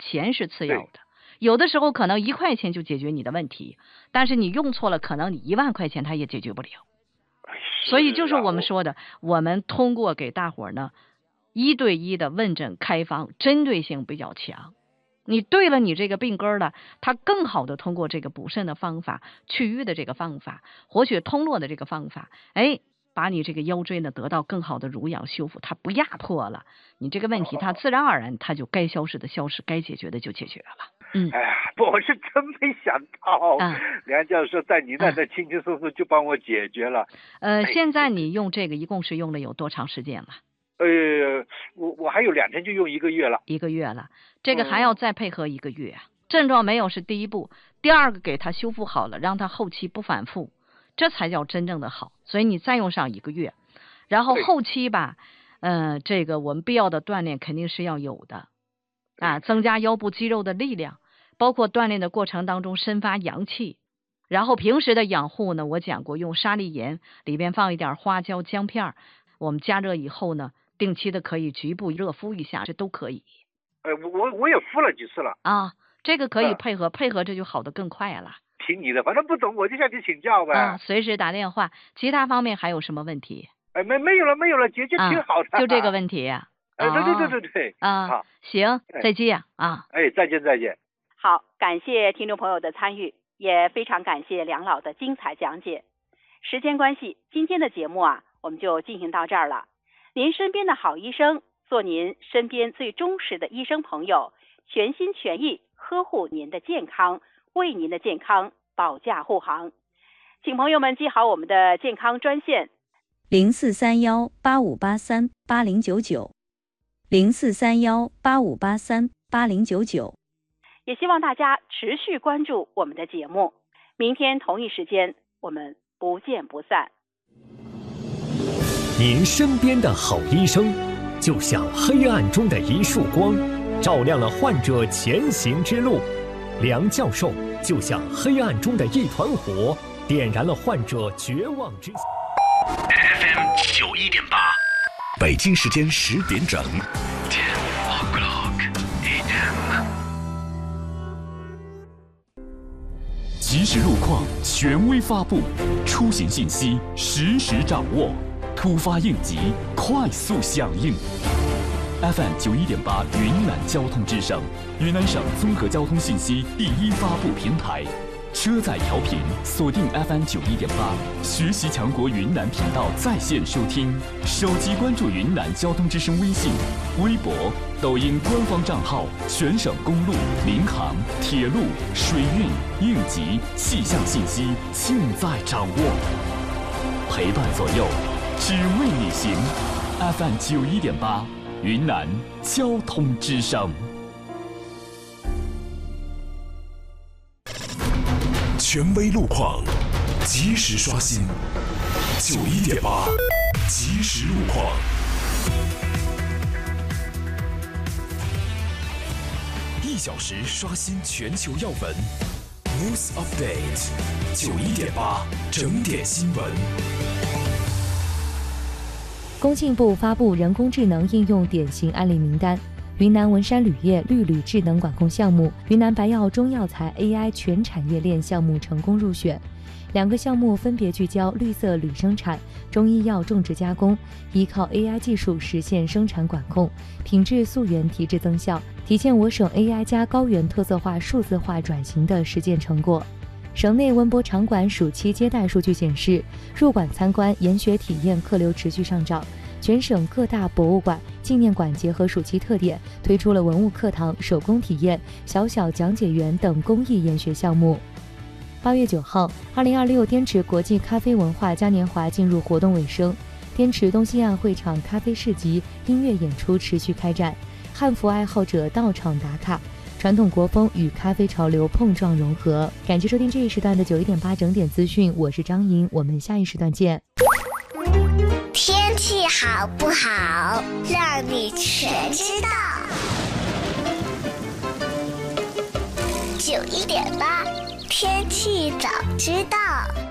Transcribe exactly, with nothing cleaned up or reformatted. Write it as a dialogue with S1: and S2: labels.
S1: 钱是次要的，有的时候可能一块钱就解决你的问题，但是你用错了，可能你一万块钱它也解决不了。所以就是我们说的，我们通过给大伙儿呢一对一的问诊开方，针对性比较强。你对了你这个病根了，它更好的通过这个补肾的方法、去瘀的这个方法、活血通络的这个方法，哎，把你这个腰椎呢得到更好的濡养修复，它不压迫了，你这个问题它自然而然它就该消失的消失，该解决的就解决了。嗯，
S2: 哎呀，我是真没想到，
S1: 啊、
S2: 梁教授在您那这轻轻松松就帮我解决了。
S1: 呃，
S2: 哎、
S1: 现在你用这个一共是用了有多长时间了？
S2: 呃，我我还有两天就用一个月了。
S1: 一个月了，这个还要再配合一个月。嗯、症状没有是第一步，第二个给它修复好了，让它后期不反复，这才叫真正的好。所以你再用上一个月，然后后期吧，呃，这个我们必要的锻炼肯定是要有的啊，增加腰部肌肉的力量，包括锻炼的过程当中生发阳气。然后平时的养护呢，我讲过用沙粒盐，里边放一点花椒姜片，我们加热以后呢，定期的可以局部热敷一下，这都可以。
S2: 呃，我我也敷了几次了
S1: 啊，这个可以配合、啊、配合，这就好得更快了。
S2: 听你的，反正不懂我就向你请教呗。
S1: 啊，随时打电话。其他方面还有什么问题？
S2: 哎，没没有了，没有了，解决挺好的。
S1: 啊、就这个问题呀、
S2: 啊？哎、哦，对对对对对。
S1: 啊，好，行，再见啊。
S2: 哎，再见再见。
S3: 好，感谢听众朋友的参与，也非常感谢梁老的精彩讲解。时间关系，今天的节目啊，我们就进行到这儿了。您身边的好医生，做您身边最忠实的医生朋友，全心全意呵护您的健康，为您的健康保驾护航。请朋友们记好我们的健康专线：
S4: 零四三幺八五八三八零九九，零四三幺八五八三八零九九。
S3: 也希望大家持续关注我们的节目，明天同一时间我们不见不散。
S5: 您身边的好医生，就像黑暗中的一束光，照亮了患者前行之路。梁教授就像黑暗中的一团火，点燃了患者绝望之心。
S6: F M 九一点八，北京时间十点整。Ten o'clock A M。即时路况权威发布，出行信息实时掌握，突发应急快速响应。F M 九一点八云南交通之声，云南省综合交通信息第一发布平台。车载调频锁定 F M 九一点八，学习强国云南频道在线收听，手机关注云南交通之声微信、微博、抖音官方账号，全省公路、民航、铁路、水运、应急、气象信息尽在掌握，陪伴左右，只为你行。F M 九一点八，云南交通之声。权威路况，及时刷新。九一点八，及时路况。一小时刷新全球要闻 ，News Update， 九一点八整点新闻。
S7: 工信部发布人工智能应用典型案例名单。云南文山铝业绿铝智能管控项目、云南白药中药材 A I 全产业链项目成功入选。两个项目分别聚焦绿色铝生产、中医药种植加工，依靠 A I 技术实现生产管控、品质溯源提质增效，体现我省 A I 加高原特色化数字化转型的实践成果。省内文博场馆暑期接待数据显示，入馆参观、研学体验客流持续上涨。全省各大博物馆、纪念馆结合暑期特点，推出了文物课堂、手工体验、小小讲解员等公益研学项目。八月九号，二零二六滇池国际咖啡文化嘉年华进入活动尾声，滇池东西岸会场咖啡市集、音乐演出持续开展，汉服爱好者到场打卡，传统国风与咖啡潮流碰撞融合。感谢收听这一时段的九一点八整点资讯，我是张莹，我们下一时段见。
S8: 天气好不好，让你全知道。九一点八，天气早知道。